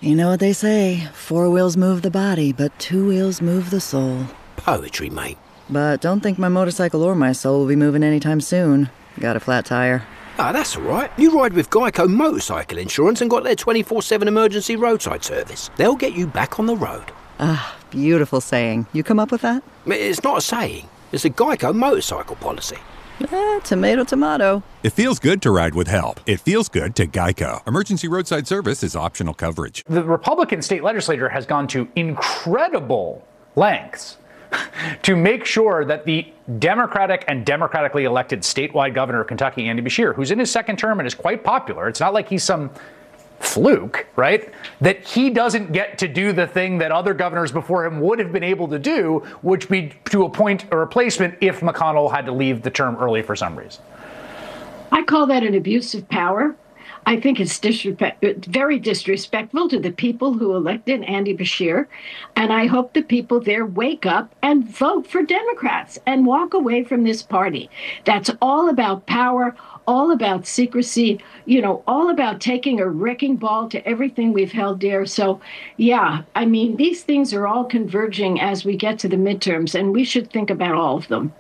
You know what they say, 4 wheels move the body, but 2 wheels move the soul. Poetry, mate. But don't think my motorcycle or my soul will be moving anytime soon. Got a flat tire. Ah, that's all right. You ride with Geico Motorcycle Insurance and got their 24/7 emergency roadside service. They'll get you back on the road. Ah, beautiful saying. You come up with that? It's not a saying. It's a Geico motorcycle policy. Tomato, tomato. It feels good to ride with help. It feels good to Geico. Emergency roadside service is optional coverage. The Republican state legislature has gone to incredible lengths to make sure that the Democratic and democratically elected statewide governor of Kentucky, Andy Beshear, who's in his second term and is quite popular, it's not like he's some fluke, right? That he doesn't get to do the thing that other governors before him would have been able to do, which be to appoint a replacement if McConnell had to leave the term early for some reason. I call that an abuse of power. I think it's very disrespectful to the people who elected Andy Beshear. And I hope the people there wake up and vote for Democrats and walk away from this party. That's all about power, all about secrecy, all about taking a wrecking ball to everything we've held dear. So, yeah, I mean, these things are all converging as we get to the midterms, and we should think about all of them.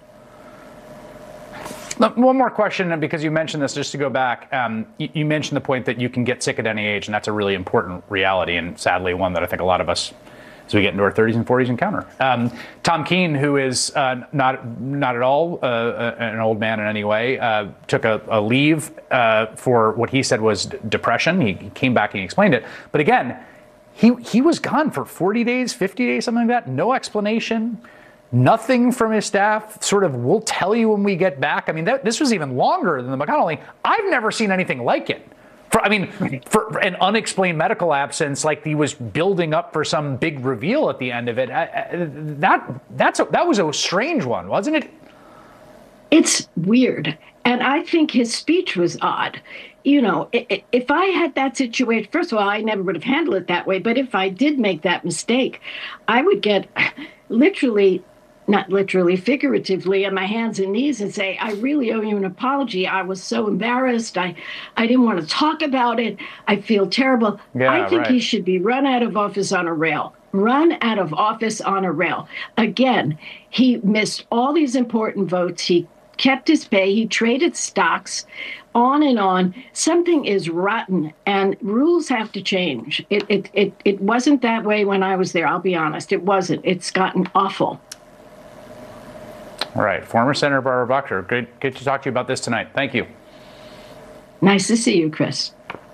One more question, because you mentioned this, just to go back. You mentioned the point that you can get sick at any age, and that's a really important reality, and sadly one that I think a lot of us, as we get into our 30s and 40s, encounter. Tom Keene, who is not at all an old man in any way, took a leave for what he said was depression. He came back and he explained it. But again, he was gone for 40 days, 50 days, something like that. No explanation. Nothing from his staff, sort of, we'll tell you when we get back. I mean, this was even longer than the McConnell thing. I've never seen anything like it. For an unexplained medical absence, like he was building up for some big reveal at the end of it. That was a strange one, wasn't it? It's weird. And I think his speech was odd. If I had that situation, first of all, I never would have handled it that way. But if I did make that mistake, I would get not literally, figuratively, on my hands and knees and say, I really owe you an apology. I was so embarrassed. I didn't want to talk about it. I feel terrible. Yeah, I think right. He should be run out of office on a rail. Run out of office on a rail. Again, he missed all these important votes. He kept his pay. He traded stocks, on and on. Something is rotten, and rules have to change. It wasn't that way when I was there. I'll be honest. It wasn't. It's gotten awful. All right. Former Senator Barbara Boxer, good to talk to you about this tonight. Thank you. Nice to see you, Chris.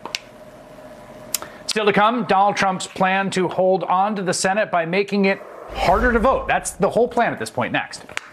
Still to come, Donald Trump's plan to hold on to the Senate by making it harder to vote. That's the whole plan at this point. Next.